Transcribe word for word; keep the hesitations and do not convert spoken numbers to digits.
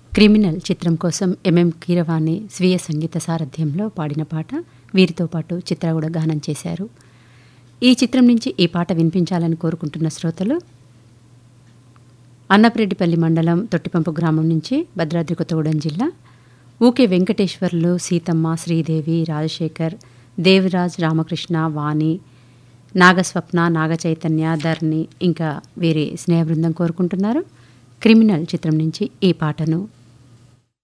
Criminal చిత్రం కోసం MM Keeravani స్వీయ సంగీత సారథ్యంలో పాడిన పాట. వీరితో పాటు చిత్ర కూడా గానం చేశారు. ఈ చిత్రం నుంచి ఈ పాట వినిపించాలని కోరుకుంటున్న శ్రోతలు అన్నపరెడ్డిపల్లి మండలం తొట్టిపంపు గ్రామం నుంచి భద్రాద్రి కొత్తగూడెం జిల్లా ఊకే వెంకటేశ్వర్లు, సీతమ్మ, శ్రీదేవి, రాజశేఖర్, దేవరాజ్, రామకృష్ణ, వాణి, నాగస్వప్న, నాగచైతన్య, ధర్ని ఇంకా వీరి స్నేహ బృందం కోరుకుంటున్నారు. క్రిమినల్ చిత్రం నుంచి ఈ పాటను